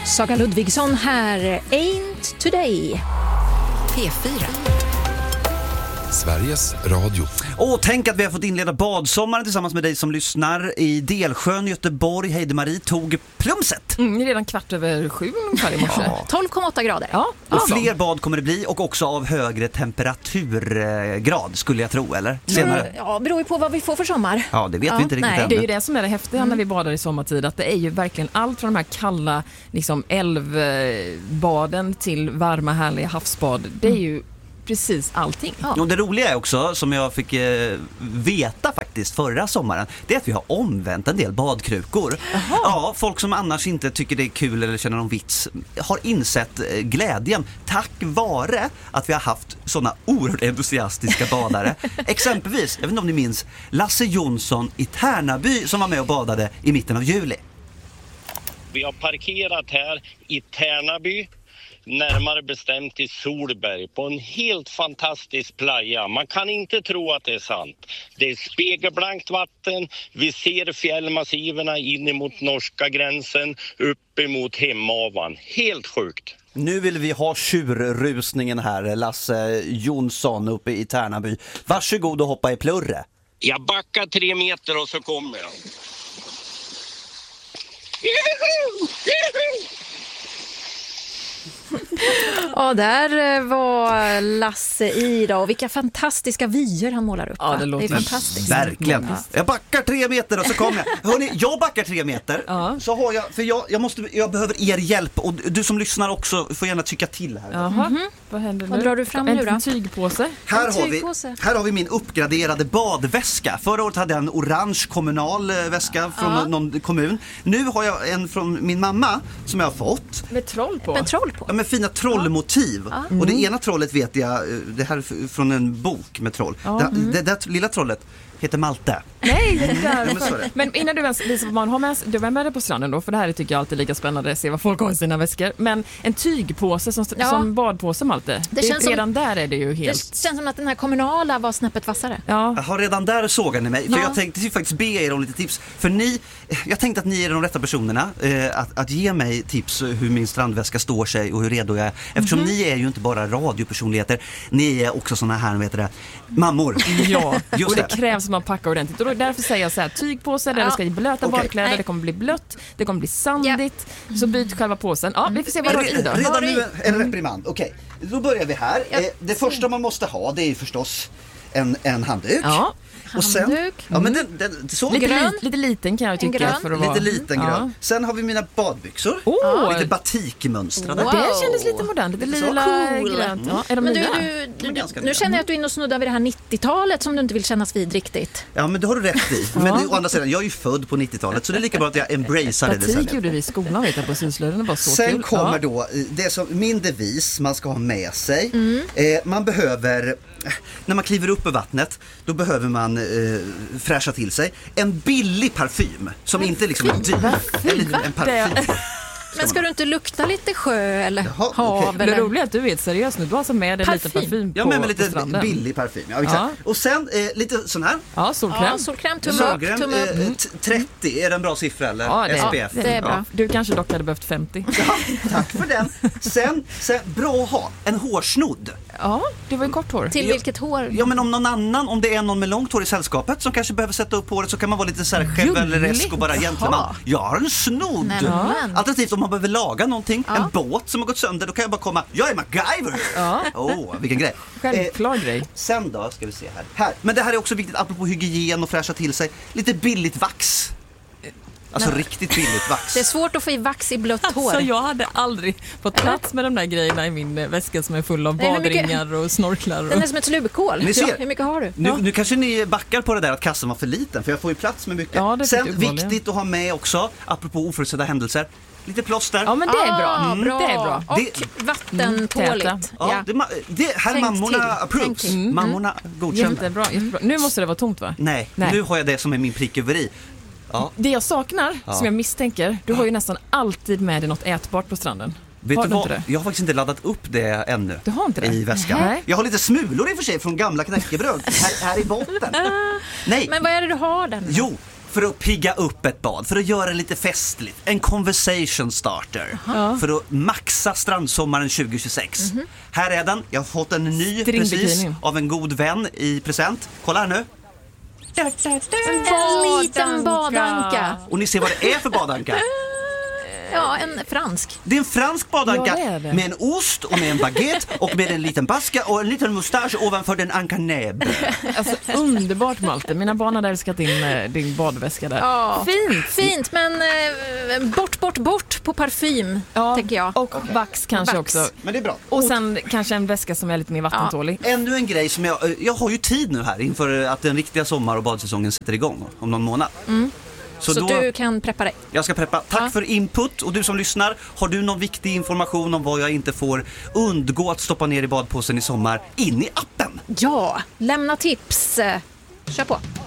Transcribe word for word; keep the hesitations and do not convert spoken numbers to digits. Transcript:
Saga Ludvigsson här, Ain't Today. P fyra. Sveriges Radio. Och tänk att vi har fått inleda badsommaren tillsammans med dig som lyssnar i Delsjön, Göteborg. Heidemarie tog plumset. Mm, redan kvart över sju ungefär i morse. Ja. tolv komma åtta grader. Ja, Och fler bad kommer det bli och också av högre temperaturgrad skulle jag tro, eller? Senare. Ja, beror ju på vad vi får för sommar. Ja, det vet Ja, vi inte riktigt nej. än. Det är ju det som är det häftiga när vi badar i sommartid, att det är ju verkligen allt från de här kalla liksom älvbaden till varma härliga havsbad. Det är ju precis allting. Ja. Och det roliga är också, som jag fick eh, veta faktiskt förra sommaren, det är att vi har omvänt en del badkrukor. Ja, folk som annars inte tycker det är kul eller känner någon vits har insett eh, glädjen tack vare att vi har haft sådana oerhört entusiastiska badare. Exempelvis, jag vet inte om ni minns, Lasse Jonsson i Tärnaby som var med och badade i mitten av juli. Vi har parkerat här i Tärnaby, närmare bestämt i Solberg, på en helt fantastisk playa. Man kan inte tro att det är sant. Det är spegelblankt vatten, vi ser fjällmassiverna in emot norska gränsen, upp emot Hemavan. Helt sjukt. Nu vill vi ha tjurrusningen här, Lasse Jonsson uppe i Tärnaby. Varsågod och hoppa i plurre. Jag backar tre meter och så kommer jag. Ja, där var Lasse i då. Och vilka fantastiska vyer han målar upp. Ja, det va? låter det är fantastiskt. Verkligen. Jag backar tre meter och så kommer jag. Hörrni, jag backar tre meter. Ja. Så har jag, för jag, jag, måste, jag behöver er hjälp. Och du som lyssnar också får gärna tycka till här. Jaha, vad händer nu? Vad drar du fram nu då? En tygpåse. Här En har, vi, tygpåse. här har vi min uppgraderade badväska. Förra året hade jag en orange kommunal eh, väska från Ja. någon kommun. Nu har jag en från min mamma som jag har fått. Med troll på. Med troll på. Ja, med fina trollmotiv. Och det ena trollet vet jag, eh, det här är f- från en bok med troll. Ja. Det, det där lilla trollet heter Malte. Nej, det Ja, men så är där. det. Men innan du ens visar vad man har med, du var med dig på stranden då, för det här tycker jag alltid är lika spännande att se vad folk har i sina väskor. Men en tygpåse som, Ja. som badpåse, Malte, det känns som- redan där är det ju helt... Det känns som att den här kommunala var snäppet vassare. Ja. Jag har redan där sågar ni mig. För Ja. jag tänkte ju faktiskt be er om lite tips. För ni, jag tänkte att ni är de rätta personerna eh, att, att ge mig tips hur min strandväska står sig och hur redo jag är. Eftersom Mhm. ni är ju inte bara radiopersonligheter, ni är också såna här, vet det, mammor. Ja, Just och det det. krävs att man packar ordentligt. Och då, därför säger jag så här, tygpåse där Ja. det ska i blöta Okej. badkläder, Nej. det kommer bli blött, det kommer bli sandigt. Så byt själva påsen. Ja, vi får se vad du har i då. Redan Har nu du- en, en reprimand. Okej, då börjar vi här. Ja. Eh, det första man måste ha, det är ju förstås en, en handduk. Ja, Och sen, Handduk. ja men den, den, så, lite, Grön. li, lite liten kan jag tycka. grön. För att vara. lite liten grön. Ja. Sen har vi mina badbyxor. Åh. Lite batikmönstrade. Wow. Det kändes lite modernt, lite Så lila, cool. grönt. Ja, är de Men du, nya? du, du, ganska nu nya. känner jag att du är inne och snuddar vid det här nittiotalet som du inte vill kännas vid riktigt. Ja, men det har du rätt i. Men det, å andra sidan, jag är ju född på nittiotalet så det är lika bra att jag embracear det Batik decenniet. gjorde vi i skolan, vet jag, på syslöjden. Det var så Sen kul. kommer Ja. då eh, det som min devis man ska ha med sig. Mm. Eh, man behöver, eh, när man kliver upp i vattnet, då behöver man eh, fräscha till sig. En billig parfym som inte liksom är dyr. En, liten- en parfym. Men ska du inte lukta lite sjö eller Jaha, hav? okej. Det Eller? roliga är att du vet seriöst nu. Du har alltså med dig lite Parfym. parfym på, Ja, men med på lite stranden. billig parfym. Ja, exakt. Ja. Och sen eh, lite sån här. Ja, solkräm. Ja, solkräm, tumme upp, Solkräm, tumme upp. eh, t- trettio, är det en bra siffra eller? Ja, det, S P F. det är bra. Du kanske dock hade behövt femtio. Ja, tack för den. Sen, sen, bra att ha en hårsnodd. Ja, det var ju kort hår. Till Ja. vilket hår? Ja, men om någon annan, om det är någon med långt hår i sällskapet som kanske behöver sätta upp håret, så kan man vara lite så här chevaleresk och bara gentleman. Jaha. Jag har en snodd. Nämen. Alternativt om man behöver laga någonting, Ja. en båt som har gått sönder, då kan jag bara komma, jag är MacGyver. Ja. Åh, vilken grej. Självklar grej. Sen då, ska vi se här. här. Men det här är också viktigt, apropå hygien och fräscha till sig. Lite billigt vax. Alltså riktigt billigt vax. Det är svårt att få i vax i blött hår. Så jag hade aldrig fått plats med de där grejerna i min eh, väska som är full av Nej, hur mycket- badringar och snorklar. Den är Och... som ett slukhål. Ni ser. Ja, hur mycket har du? Nu, Ja. nu kanske ni backar på det där att kassan var för liten, för jag får ju plats med mycket. Ja, det fick Sen du uppenbarligen. viktigt att ha med också, apropå oförutsedda händelser, lite plåster. Ja, men det är bra. Ah, Mm, bra. Det är bra. Och Det- vattentåligt. Mm, Ja, Ja. det, ma- det här Tänk mammorna till. approves. Tänk till. Mammorna godkänner. Jättebra, jättebra. Nu måste det vara tomt, va? Nej, Nej. nu har jag det som är min prick över i. Ja. Det jag saknar, Ja. som jag misstänker, du har ju nästan alltid med dig något ätbart på stranden. Vet Har du du vad? inte det? Jag har faktiskt inte laddat upp det ännu. Du har inte det? I väskan. Nej. Jag har lite smulor i och för sig från gamla knäckebröd här, här i botten. Nej, Men vad är det du har där nu? jo, för att pigga upp ett bad, för att göra det lite festligt. En conversation starter. Aha. För att maxa strandsommaren tjugo tjugosex. Mm-hmm. Här är den. Jag har fått en ny precis av en god vän i present. Kolla här nu. En liten badanka. Och ni ser vad det är för badanka. Ja, en fransk. Det är en fransk badanka Ja, det är det. med en ost och med en baguette och med en liten baska och en liten mustasch ovanför den ankanäbb. Alltså, underbart, Malte. Mina barn hade älskat din, eh, din badväska där. Ja. Fint! Fint, men eh, bort, bort, bort på parfym, Ja, tänker jag. och vax kanske Vax. också. Men det är bra. Och sen kanske en väska som är lite mer vattentålig. Ännu en grej som jag, jag har ju tid nu här inför att den riktiga sommar- och badsäsongen sätter igång om någon månad. Mm. Så, Så då, du kan preppa dig. jag ska preppa. Tack Ja. för input. Och du som lyssnar, har du någon viktig information om vad jag inte får undgå att stoppa ner i badpåsen i sommar, in i appen? Ja, lämna tips. Kör på.